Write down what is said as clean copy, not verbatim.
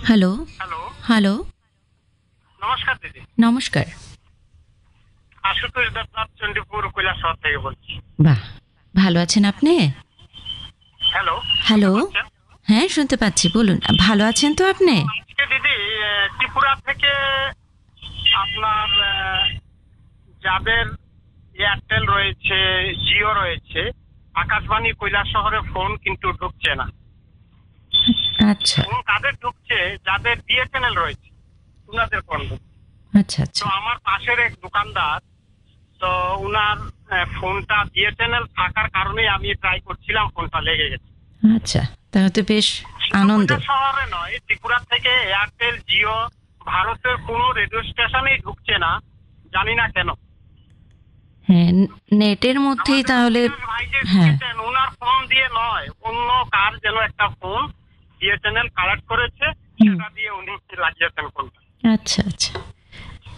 Hello, hello, hello, নমস্কার দিদি। নমস্কার। আশুতোষ দেবনাথ চণ্ডীপুর কৈলাসহর থেকে বলছি। বাহ! ভালো আছেন আপনি? হ্যালো, শুনতে হ্যালো? পাচ্ছেন? হ্যাঁ, শুনতে পাচ্ছি। বলুন। ভালো আছেন তো আপনি? আজকে দিদি ত্রিপুরা থেকে আপনার যাদের এয়ারটেল রয়েছে, জিও রয়েছে, আকাশবাণী কৈলাস শহরে ফোন কিন্তু ঢুকছে না। আচ্ছা, ফোন কাদের ঢুকছে? যাদের বিএসএনএল রয়েছে, উনাদের ফোন ঢুকছে। আচ্ছা, তো আচ্ছা, আমার পাশের এক দোকানদার, তো উনার ফোনটা বিএসএনএল থাকার কারণেই আমি ট্রাই করছিলাম, ফোনটা লেগে গেছে। আচ্ছা। তাহলে তো বেশ শুধু আনন্দ। কৈলাস শহরে নয়, ত্রিপুরা থেকে এয়ারটেল, জিও, ভারতের কোনো রেডিও স্টেশনেই ঢুকছে না, জানি না কেন। হ্যাঁ, নেটের মধ্যেই আমাদের তাহলে অবিনাশ ভাই যে হ্যাঁ, ঢুকেছেন, ওনার ফোন দিয়ে নয়, অন্য কার যেন একটা ফোন বিএসএনএল কালেক্ট করেছে, হুম, সেটা দিয়ে উনি লাগিয়েছেন ফোনটা। আচ্ছা, আচ্ছা।